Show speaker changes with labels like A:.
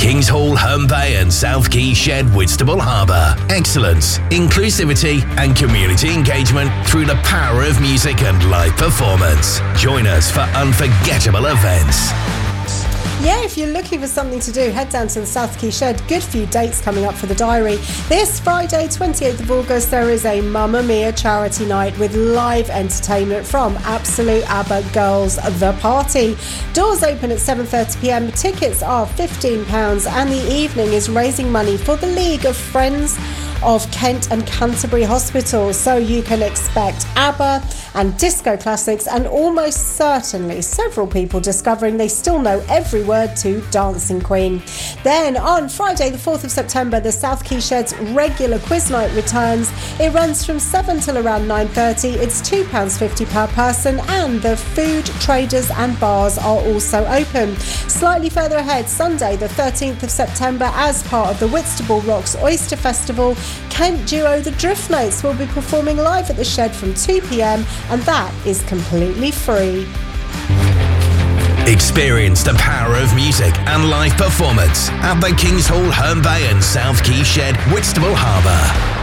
A: Kings Hall, Herne Bay and South Quay Shed, Whitstable Harbour. Excellence, inclusivity and community engagement through the power of music and live performance. Join us for unforgettable events.
B: Yeah, if you're looking for something to do, head down to the South Quay Shed. Good few dates coming up for the diary. This Friday, 28th of August, there is a Mamma Mia charity night with live entertainment from Absolute ABBA Girls The Party. Doors open at 7:30pm. Tickets are £15 and the evening is raising money for the League of Friends of Kent and Canterbury Hospital. So you can expect ABBA and disco classics and almost certainly several people discovering they still know every word to Dancing Queen. Then on Friday the 4th of September, the South Quay Shed's regular quiz night returns. It runs from 7 till around 9:30. It's £2.50 per person and the food, traders and bars are also open. Slightly further ahead, Sunday the 13th of September, as part of the Whitstable Rocks Oyster Festival, Kent duo The Drift Notes will be performing live at the Shed from 2pm and that is completely free.
A: Experience the power of music and live performance at the Kings Hall, Herne Bay and South Quay Shed, Whitstable Harbour.